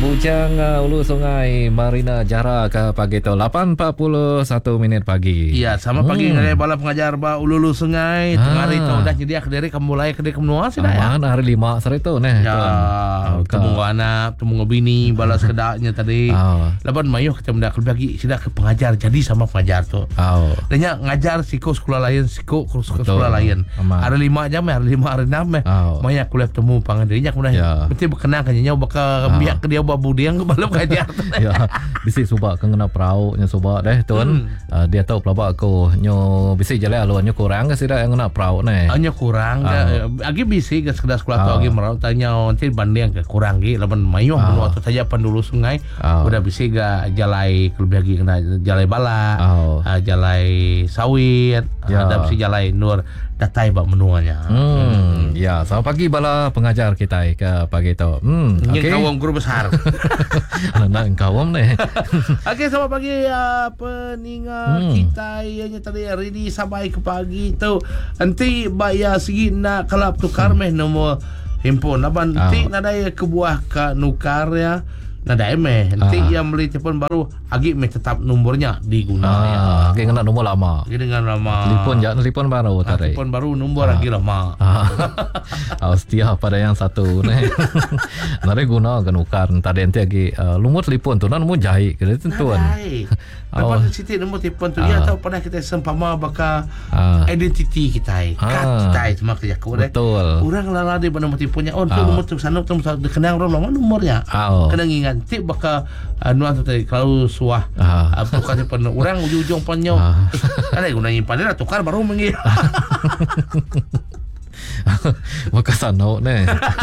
Bujang Hulu Sungai Marina Jara ke pagi tu 8.41 minit pagi. Iya, sama pagi ngai bala pengajar ba Ulu Sungai tengari tu dah jadi kediri kemulai kediri kemenua sih dah ya. Aman hari 5 sore tu neh. Ya, temu anak, temu bini, balas kedaknya tadi. Laban mayuh kita mendak bagi sudah ke pengajar jadi sama pengajar tu. Dan ngajar siko sekolah lain, siko sekolah lain. Ada 5 jam, ada 5 hari 6 maya kuliah temu pangadinya kemudian. Mesti berkenal kan nyawa bakal biak ke dia babu dia ke balap pengajar. Ya, bisi subak kena perahu nya subak deh tuan. Dia tahu pelabak aku nyo bisi jale aluannya kurang ke sih dah yang kena perahu neh. Hanya kurang, agi bisi ke sekedar sekolah tu agi merau tanya nanti banding ke kurang gi laban mayuh menua tu saja pendulu sungai. Udah bisi ga jalai lebih lagi kena jalai bala, jalai sawit, ada bisi jalai nur datai bak menuanya. Ya, selamat pagi bala pengajar kita ke pagi tu. Okey. Kawam guru besar. Anak kawam ni. Okey, selamat pagi peningat kita ianya tadi ready sampai ke pagi tu. Nanti bayar segi nak kalap tukar meh nombor handphone. Laban nanti nadai ke buah ka nukar ya. Nadai meh. Nanti yang beli telefon baru agi meh tetap nombornya diguna ya. Agi kena nombor lama. Agi dengan lama. Telefon baru tadi. Telefon baru nombor lagi lama. Setia pada yang satu ni. Nari guna kan ukar tadi nanti lagi lumut telefon tu nan mu jahit ke tuan. Lepas Siti nombor telefon tu dia tahu pada kita sempama baka identiti kita. Kad kita cuma kerja kau deh. Betul. Orang lala di nombor teleponnya. Oh tu nombor tu sana tu dikenang orang lama nomornya. Kena ingat nanti baka nuan tu tadi kalau suah tukar telefon orang ujung-ujung panyo. Ada guna nyimpan dia tukar baru mengi. Maka sana ni.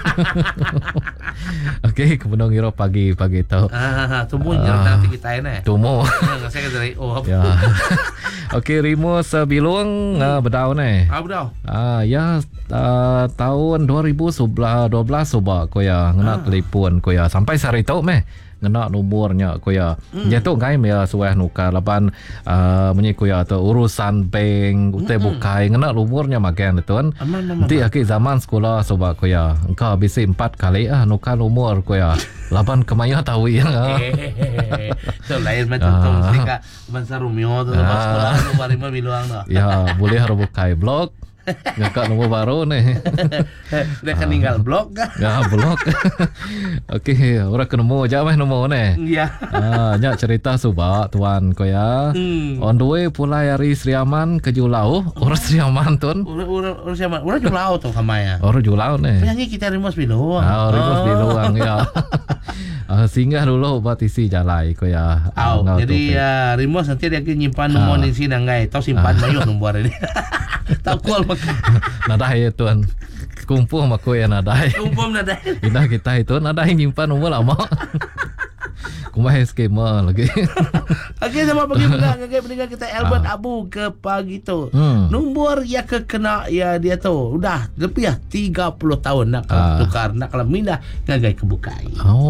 Okey, kemudian ngira pagi tu. Tumuh nanti kita ni. Tumuh. Saya kata ya. Okey, Rimus Bilung bedau ni. Bedau. Ya tahun 2012 subak ko ya ngena telefon ko ya sampai sari tau meh ngena nomornya ko ya. Dia tu ngai me suah nukar laban menyi ko ya tu urusan bank ute bukai ngena nomornya makan tuan. Nanti akhir zaman sekolah subak ko ya engkau bisi 4 kali nukar nomor ko ya. Laban kemaya tahu ya. Tu lain macam tu mesti ka bangsa Romeo tu pas sekolah tu barima biluang tu. Ya, boleh harus bukai blog. Ngakak nombor baru ni. Dia kan tinggal blog kan? Ya, blog. Okey, orang kena nombor je meh nombor ni. Ya. Nyak cerita subak tuan ko ya. On the way pulai dari Seriaman ke Julau. Orang Seriaman tuan. Orang Seriaman. Orang Julau tu kamaya. Orang Julau ni. Penyanyi kita Rimus Biluang. Rimus Biluang ya. Singgah dulu buat isi jalai ko ya. Jadi Rimus nanti dia nyimpan nombor di sini ngai. Tahu simpan mayuh nombor ini. Tak kual nadai tuan kumpul maku ya nadai kita itu nadai nyimpan nomor lama kumai skema lagi. Okey, sama pagi pendengar kita Albert Abu ke pagi tu. Nombor yang kena ya dia tu udah lebih 30 tahun nak tukar nak kalau mindah ngagai kebukai.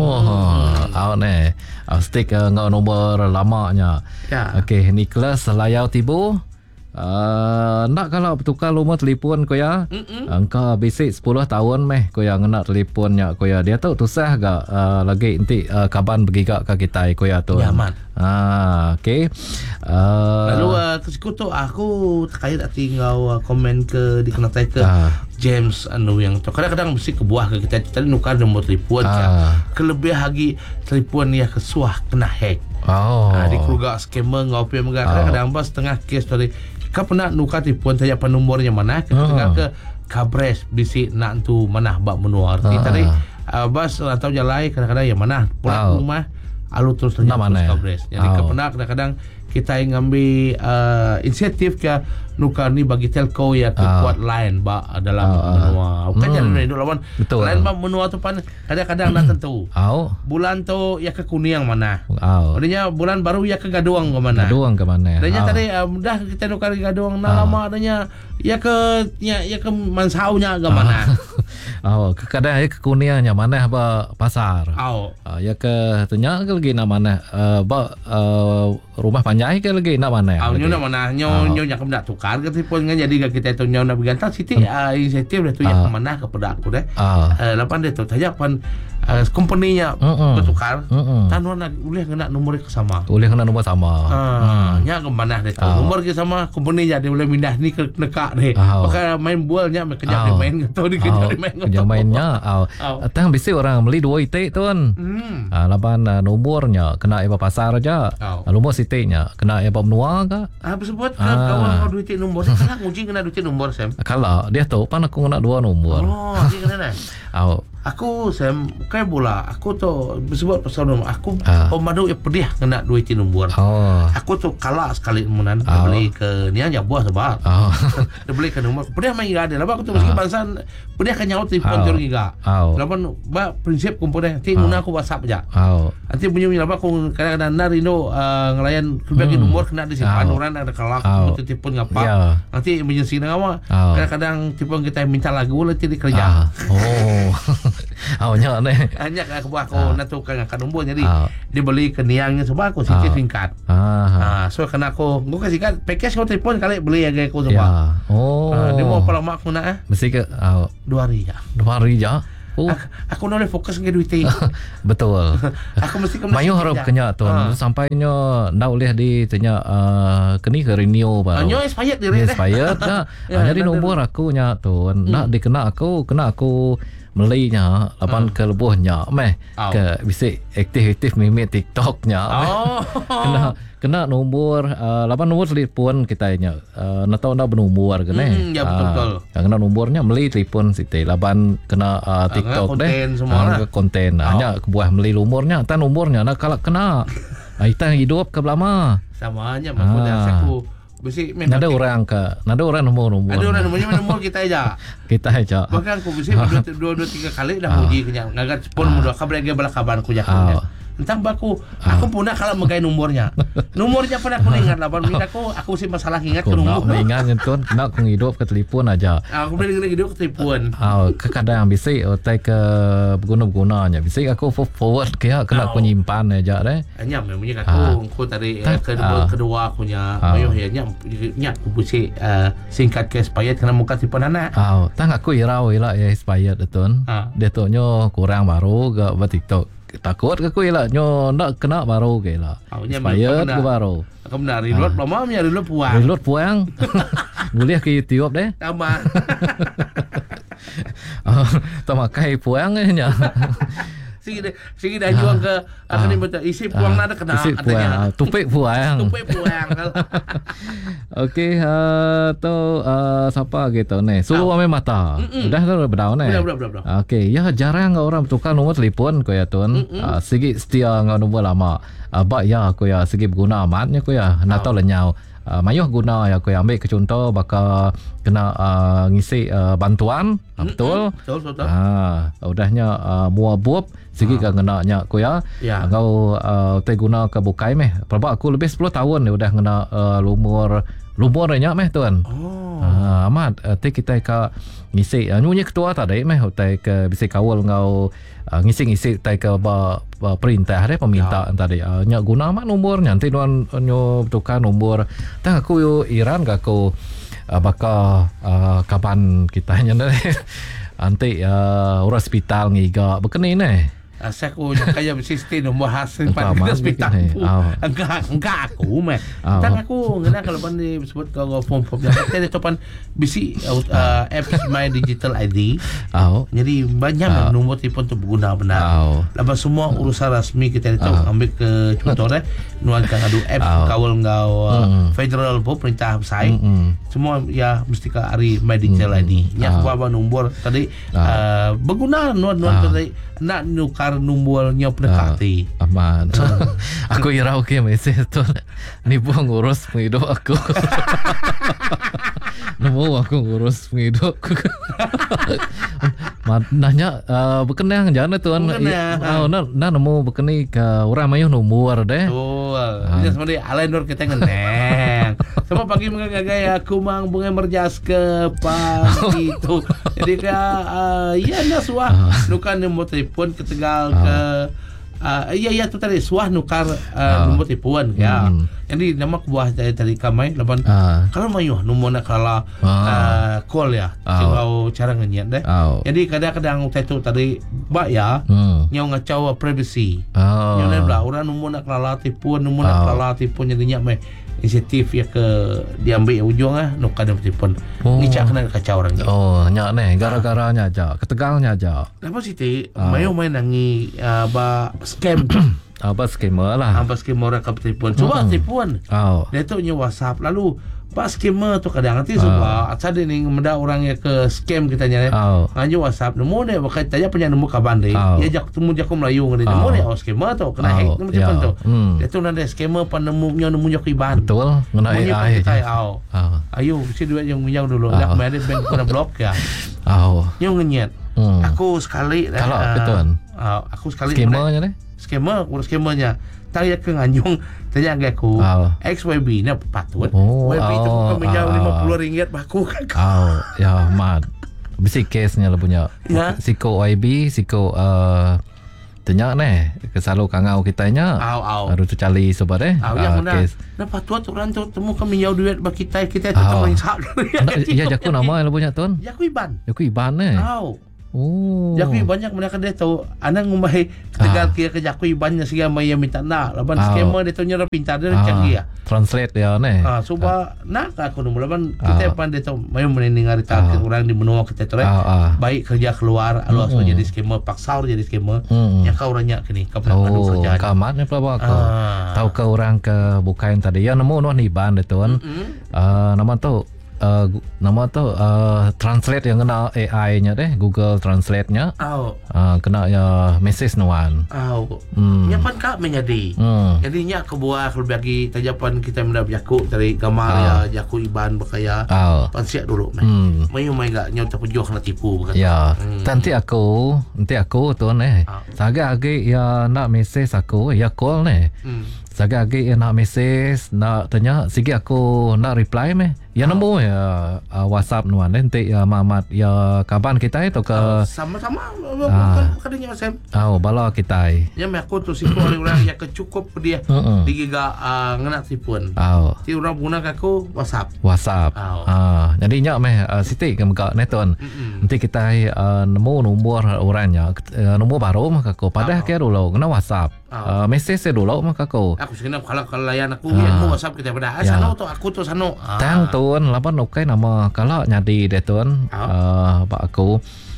Ne stick ngau nombor lamanya. Okey, Nicholas Layau Tibu. Nak kalau bertukar nomor telefon ko ya. Engkau basic 10 tahun meh ko ya nak telefonnya ko ya. Dia tahu tusah gak lagi nanti kaban bergigak ke kita ko ya tu. Ya man. Okey. Lalu kesekutu aku terkait tinggal komen ke dikenal ke James anu yang tu kadang-kadang mesti kebuah ke kita tadi nukar nomor telefon kelebih lagi telefon ya kesuah kena hack. Di keluarga scammer ngau kadang-kadang bas setengah kes tadi kau pernah nukar telefon saya apa nomornya mana kita ke kabres bisi nak tu mana bak menua arti tadi bas atau jalai kadang-kadang yang mana pulang rumah alu terus ternyata kabres. Jadi kau pernah kadang-kadang kita ngambil inisiatif ke nukar ni bagi telco ya ke kuat line ba dalam menua. Bukan jalan ni lawan line ba menua tu pan kadang-kadang nak tentu. Bulan tu ya ke Kuniang mana. Adanya bulan baru ya ke Gaduang ke mana. Adanya tadi dah kita nukar ke Gaduang na lama adanya ya ke Mansaunya ke mana. Kadang ke Kuniangnya mana ba pasar. Ya ke tanya ke lagi nama mana ba rumah panjang ke lagi nak mana? Nyo nak mana? Nyo nak nak tukar ke telefon kan jadi kita tu nyo nak bergantung Siti inisiatif dah tu yang mana kepada aku deh. Lapan dia tu tanya pan company-nya bertukar. Tan nak boleh kena nombor ke sama. Boleh kena nombor sama. Nya ke mana dia tahu. Nombor ke sama company-nya dia boleh pindah ni ke nekak ni. Pakai main bola-nya kerja main atau di kerja main. Kerja mainnya. Tang bisi orang beli 2 itik tuan. Laban nomornya kena iba pasar aja. Nombor sitiknya kena iba menua ke? Sebut kawan kau 2 itik nombor. Kalau uji kena 2 itik nombor Sam. Kalau dia tahu pan aku kena 2 nombor. Dia kena. Aku Sam kayak bola. Aku tu sebut pasal nombor. Aku pemadu pedih kena 2 itik nombor. Aku tu kalah sekali menan beli ke ni aja buah sebab. Dia beli ke nombor. Pedih main ada. Lepas aku tu mesti bangsan pedih kan nyaut telefon tu giga. Lepas ba prinsip komponen. Nanti guna aku WhatsApp aja. Nanti bunyi lepas aku kadang-kadang narindo ngelayan bagi nombor kena disimpan orang ada kalah aku telefon ngapa. Nanti emergency ngawa. Kadang-kadang telefon kita minta lagu nanti dikerja. Nya aku natukang akan nombor jadi dia beli ke niangnya sebab aku sikit singkat. So kena aku kasih kan package kau telefon kali beli agak aku sebab. Dia mau pala mak aku nak mesti ke 2 hari je. 2 hari je. Aku nak fokus ke duit. Betul. Aku mesti mayu harap kenya tuan sampainya ndak boleh ditanya kini ke renew baru. Nyo expired dia. Expired dah. Jadi nombor aku nya tuan nak dikena aku kena aku melinya lapan ke lebuhnya ke bisik aktif mimik TikToknya. Kena nombor lapan nombor telefon kita nya nak tahu nak bernombor ke ne. Ya betul. Kena nombornya meli telefon site lapan kena TikTok deh. Konten hanya kebuah meli nomornya tan nomornya nak kalau kena kita hidup ke belama. Sama aja maksudnya aku besi ada orang nombor. Ada orang nombor kita aja. Kita aja. Bahkan aku besi 2-3 kali dah uji kenyang. Ngagat pun mudah kabar bala kabar aku jakan. Entang aku pun nak kalau megai nomornya. Nomornya pun aku ingat lah. Minta aku sih masalah ingat ke nomor. Nak ingat tuan nak hidup ke telefon aja. Aku boleh hidup ke telefon. Kadang bisik otai ke berguna-gunanya. Bisik aku forward kaya kena aku nyimpan aja deh. Hanya memangnya aku tadi kedua aku nya mayo nya aku bisik singkat ke expired kena muka telefon anak. Tang aku irau ila ya expired tuan. Dia tu nyo kurang baru ke TikTok. Takut ke aku ialah nyo nak kena baru ke ialah expired ke baru aku benar reload lama punya reload puang boleh ke YouTube deh sama makai puang nya Sige dah jual ke akan ni betul isi puang ada kena isi puang tupik puang okey tu siapa gitu ni suruh ame mata dah berdau ni okey ya jarang orang bertukar nombor telefon ko ya tuan sigi setia ngau nombor lama ba ya ko ya sigi berguna amatnya ko ya nak tahu lenyau mayuh guna ya ko ambil ke contoh bakal kena ngisi bantuan betul udahnya mua buap segi ka ngenanya ko ya engkau te guna ke bukai meh perba aku lebih 10 tahun ni udah ngena lumur nya meh tuan amat te kita ka ngisi nyunya ketua tadi meh te ke bisa kawal ngau ngisi tai ke perintah deh peminta tadi nya guna mak nombornya nanti tuan nyo tukar nombor tang aku yo Iran ka aku bakal kapan kita nya nanti urus hospital ngiga bekeni neh aku kaya sistem nombor hasil pada hospital enggak aku meh tang aku ngena kalau pan disebut ke form dia topan bisi apps my digital ID jadi banyak nombor telefon tu berguna benar lepas semua urusan rasmi kita itu ambil ke contoh nuangkan adu apps kawal ngau federal pemerintah besar semua ya mesti ke hari my digital ID nya apa nombor tadi berguna nuan tadi nak nukar nombornya pendekati aman aku ira okey mesej tu ni pun ngurus penghidup aku nombor aku ngurus penghidup nanya berkenang jangan tuan nak nombor berkenai ke orang mayuh nombor deh ini sebenarnya alain nur kita ngeneng sama pagi mengagai aku mang bunga merjas ke pagi itu jadi ya nak suah nukan nombor telefon ke Tegal ke iya tu tadi suah nukar nombor telefon ya jadi nama kebuah dari kamai lapan kalau mayuh nombor nak kala call ya kalau cara ngenyat deh jadi kadang-kadang itu tadi bak ya Nyau ngacau privacy. Oh. Nyau belah orang nombor nak kelala tipuan, nombor nak kelala tipuan jadinya mai inisiatif ya ke diambil ujung nuk kada tipuan. Ni cak kena kacau orang. Oh, nyak ni gara-garanya aja, ketegalnya aja. Apa sih mayu main nangi ba scam. Apa scammer lah. Apa scammer orang kap tipuan. Cuba tipuan. Dia tu nya WhatsApp lalu pas scammer tu kadang nanti suka ada ni menda orang yang ke scam kita nya ngaju WhatsApp nombor dia pakai tanya punya nombor kaban deh ya jak temu jak Melayu ngade nombor dia scammer tu kena hack nombor cepat tu dia tu nanda scammer pan nemunya jak iban betul ngena AI ayo mesti duit yang minyak dulu dak mai ada bank kena blok ya yang ngenyet aku sekali kalau betul aku sekali scammernya ni scammernya tanya ke nganjung tanya aku XYB ni patut YB tu bukan minyak RM50 baku kan ya mat bisi case-nya lah punya siko YB siko tanya ni kesalalu kangau kitanya harus tu cali sobat yang mana na patut orang tu temu ke minyak duit bagi kita tu tambah sak ya jaku nama lah punya tuan Jaku Iban ni Jaku banyak mereka dia tahu anak ngumbai ketegal kia ke Jaku Ibannya sehingga mai minta nak laban scammer dia tahu nyara pintar dia canggih translate dia ni coba nak aku nombor laban kita pan dia tahu mai mendengar target orang di benua kita tu baik kerja keluar alu asal jadi scammer paksa jadi scammer nya kau orangnya kini kapal kerja kamat ni apa aku tahu ke orang ke bukain tadi ya nemu noh ni ban dia tuan nama tu translate yang kena AI-nya deh Google Translate-nya kena ya message nuan nyapan kak menjadi jadinya kebuah kalau bagi tajapan kita mendapat Jaku dari gambar ya Jaku Iban bakaya pansiak dulu mayu mai gak nyau terpejuh kena tipu ya nanti aku tuan saga agi ya nak message aku ya call saga agi nak message nak tanya sigi aku nak reply ya nombor ya WhatsApp nuan nanti ya Mamat ya kapan kita itu ke sama-sama kadanya Sam bala kita ya aku tu sipo orang yang kecukup dia digiga ngena tipuan ti orang guna aku WhatsApp jadi nyak siti ke muka neton nanti kita nemu nombor orangnya nombor baru maka aku pada kira dulu kena WhatsApp message dulu maka aku segenap kalau layan aku yang WhatsApp kita pada sano tu aku tu sano tang tuan lapan okai nama kalau nyadi deh tuan pak aku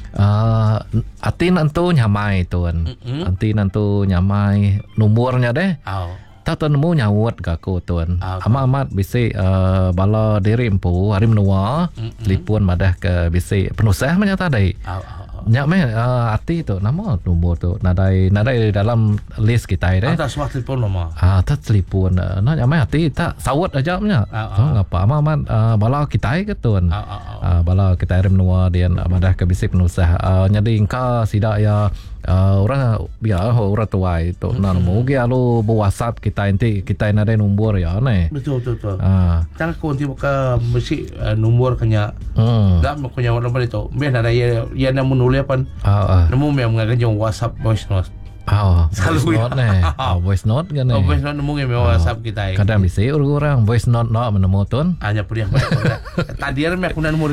atin antu nyamai tuan atin antu nyamai nomornya deh tak tuan nemu nyawut ke aku tuan amat bisa bala diri empu hari menua telefon madah ke bisa penusah menyata deh nyak ati tu nama nombor tu nadai dalam list kita deh ada suatu telefon nama tak telefon nyak ati tak sawut aja nya ngapa amat bala kita ke tuan bala kita hari menua dia madah ke bisa penusah jadi engka sidak ya orang biar orang tua itu nak mungkin alu WhatsApp kita nanti kita ada nombor ya ne betul tang aku nanti buka mesti nombor kanya dak punya orang itu biar ada ya nak menulis pan nemu memang ngajong WhatsApp voice note voice note ni voice note kan ni voice note nemu memang WhatsApp kita kadang bisa orang voice note nak menemu tuan hanya pun yang tadi aku nak nemu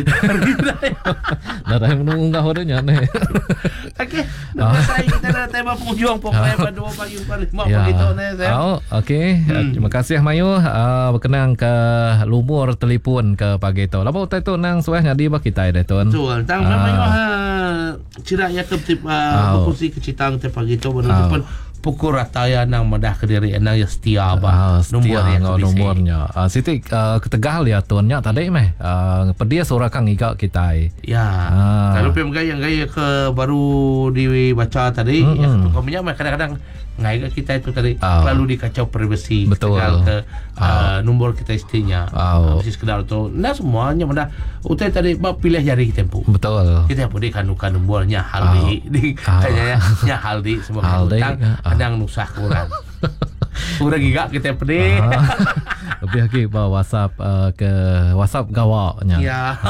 dah menemu ngah orangnya ni okey saya kita nak tema penghujung pokoknya pada 2 pagi 5 begitu ni saya okey terima kasih Mayu berkenaan ke lumur telefon ke pagi tu lapa utai tu nang suah nyadi ba kita dah tuan betul tang Mayu ciraknya ke berkursi ke citang te pagi tu pun pukul rataya nang madah Kediri nang ya setia bah nomornya siti ketegal ya tuannya tadi pedia seorang kang iga kita ya kalau yang gaya ke baru dibaca tadi ya ketukamnya kadang-kadang ngai kita itu tadi lalu dikacau privacy betul ke nombor kita istrinya mesti sekedar tu nah semuanya mana utai tadi pilih jari tempo betul kita pun dikanukan nombornya haldi kayaknya haldi semua kadang nusah kurang kurang giga kita pedih lebih lagi bawa WhatsApp ke WhatsApp gawaknya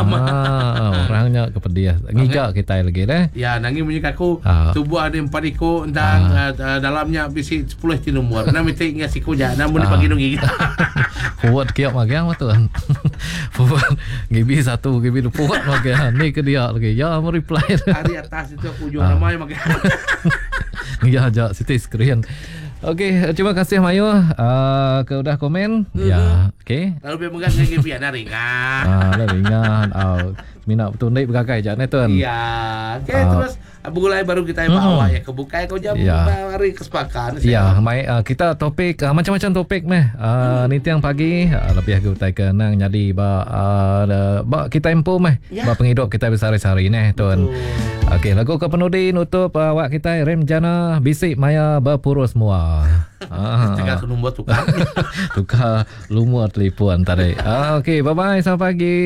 orangnya kepediah ngiga kita lagi deh ya nangi bunyi aku tubuh ada 4 iko tentang dalamnya bisi 10 ti nomor na mesti ngasi ko ja namun dipagi nung giga forward kiak magang betul forward gibi 1 gibi 2 forward magang ni ke dia lagi ya mau reply hari atas itu aku ujung namanya magang Ya, jak Siti screen. Okey, terima kasih Mayu. Kau dah komen? Ya, okey. Lalu biar mengat dengan biar ringan. Lah ringan. Minat betul naik bergagai je ni tuan. Iya. Okey, terus mulai baru kita bawa ya kebuka kau jam hari kesepakan. Ya, mai kita topik macam-macam topik meh. Ni tiang pagi lebih aku tai kenang jadi ba kita info meh. Ba penghidup kita besar-besar ni tuan. Okey, lagu ke penudi nutup awak kita rem jana bisik maya berpuru semua. Tinggal ke nombor tukar. Tukar lumur telefon tadi. Okey, bye-bye, selamat pagi.